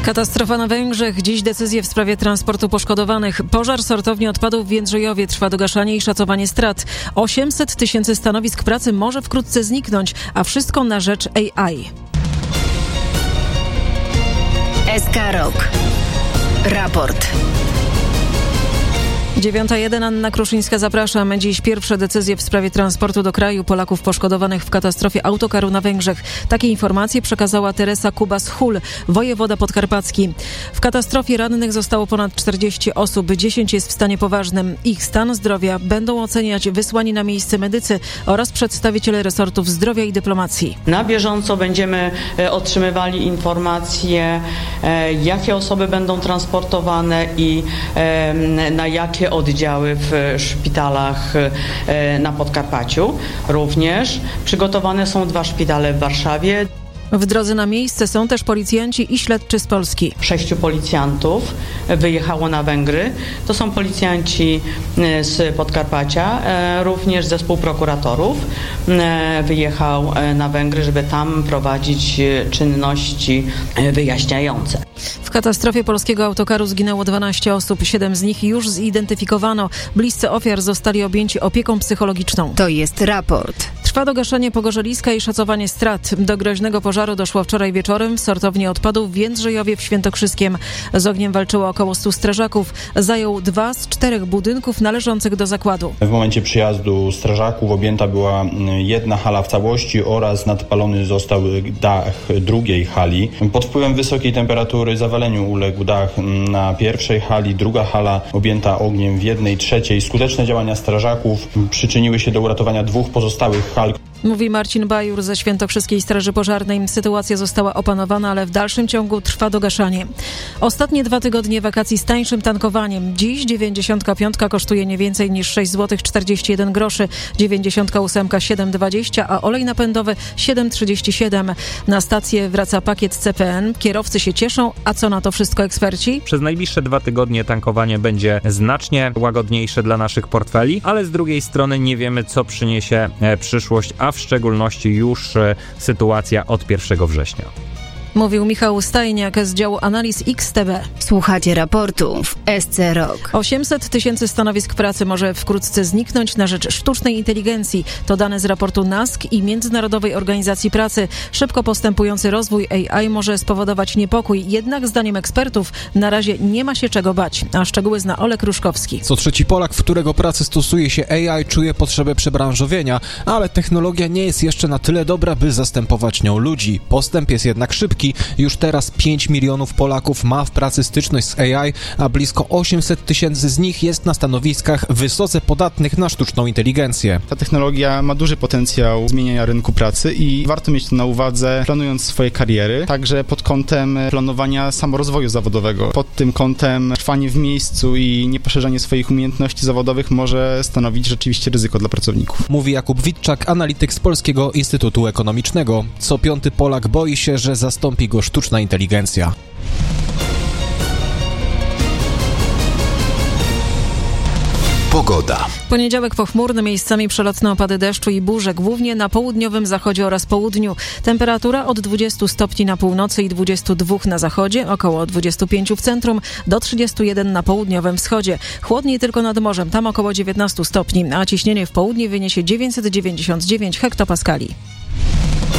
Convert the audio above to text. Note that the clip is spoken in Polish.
Katastrofa na Węgrzech. Dziś decyzje w sprawie transportu poszkodowanych. Pożar sortowni odpadów w Jędrzejowie. Trwa dogaszanie i szacowanie strat. 800 000 stanowisk pracy może wkrótce zniknąć, a wszystko na rzecz AI. SK Rok. Raport. 9:01, Anna Kruszyńska, zapraszam. Dziś pierwsze decyzje w sprawie transportu do kraju Polaków poszkodowanych w katastrofie autokaru na Węgrzech. Takie informacje przekazała Teresa Kubas-Hul, wojewoda podkarpacki. W katastrofie rannych zostało ponad 40 osób, 10 jest w stanie poważnym. Ich stan zdrowia będą oceniać wysłani na miejsce medycy oraz przedstawiciele resortów zdrowia i dyplomacji. Na bieżąco będziemy otrzymywali informacje, jakie osoby będą transportowane i na jakie oddziały w szpitalach na Podkarpaciu. Również przygotowane są 2 szpitale w Warszawie. W drodze na miejsce są też policjanci i śledczy z Polski. 6 policjantów wyjechało na Węgry. To są policjanci z Podkarpacia, również zespół prokuratorów wyjechał na Węgry, żeby tam prowadzić czynności wyjaśniające. W katastrofie polskiego autokaru zginęło 12 osób, 7 z nich już zidentyfikowano. Bliscy ofiar zostali objęci opieką psychologiczną. To jest raport. Trwa dogaszanie pogorzeliska i szacowanie strat. Do groźnego pożaru doszło wczoraj wieczorem w sortowni odpadów w Jędrzejowie w Świętokrzyskiem. Z ogniem walczyło około 100 strażaków. Zajął 2 z 4 budynków należących do zakładu. W momencie przyjazdu strażaków objęta była jedna hala w całości oraz nadpalony został dach drugiej hali. Pod wpływem wysokiej temperatury zawaleniu uległ dach na pierwszej hali, druga hala objęta ogniem w 1/3. Skuteczne działania strażaków przyczyniły się do uratowania 2 pozostałych hal. Mówi Marcin Bajur ze Świętokrzyskiej Straży Pożarnej. Sytuacja została opanowana, ale w dalszym ciągu trwa dogaszanie. Ostatnie 2 tygodnie wakacji z tańszym tankowaniem. Dziś 95 kosztuje nie więcej niż 6,41 zł, 98 7,20, a olej napędowy 7,37. Na stację wraca pakiet CPN. Kierowcy się cieszą, a co na to wszystko eksperci? Przez najbliższe 2 tygodnie tankowanie będzie znacznie łagodniejsze dla naszych portfeli, ale z drugiej strony nie wiemy, co przyniesie przyszłość, a w szczególności już sytuacja od 1 września. Mówił Michał Stajniak z działu analiz XTB. Słuchacie raportu w SC Rok. 800 000 stanowisk pracy może wkrótce zniknąć na rzecz sztucznej inteligencji. To dane z raportu NASK i Międzynarodowej Organizacji Pracy. Szybko postępujący rozwój AI może spowodować niepokój. Jednak zdaniem ekspertów na razie nie ma się czego bać. A szczegóły zna Olek Ruszkowski. Co trzeci Polak, w którego pracy stosuje się AI, czuje potrzebę przebranżowienia, ale technologia nie jest jeszcze na tyle dobra, by zastępować nią ludzi. Postęp jest jednak szybki. Już teraz 5 milionów Polaków ma w pracy styczność z AI, a blisko 800 000 z nich jest na stanowiskach wysoce podatnych na sztuczną inteligencję. Ta technologia ma duży potencjał zmieniania rynku pracy i warto mieć to na uwadze, planując swoje kariery, także pod kątem planowania samorozwoju zawodowego. Pod tym kątem trwanie w miejscu i nieposzerzanie swoich umiejętności zawodowych może stanowić rzeczywiście ryzyko dla pracowników. Mówi Jakub Witczak, analityk z Polskiego Instytutu Ekonomicznego. Co 5 Polak boi się, że zastąpi go sztuczna inteligencja. Pogoda. Poniedziałek pochmurny, miejscami przelotne opady deszczu i burze, głównie na południowym zachodzie oraz południu. Temperatura od 20 stopni na północy i 22 na zachodzie, około 25 w centrum, do 31 na południowym wschodzie. Chłodniej tylko nad morzem, tam około 19 stopni, a ciśnienie w południe wyniesie 999 hektopaskali.